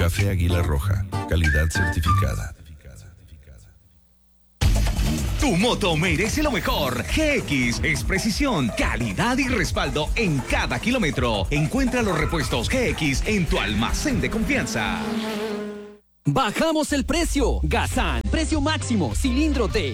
Café Águila Roja, calidad certificada. Tu moto merece lo mejor. GX es precisión, calidad y respaldo en cada kilómetro. Encuentra los repuestos GX en tu almacén de confianza. Bajamos el precio. Gazán, precio máximo, cilindro D,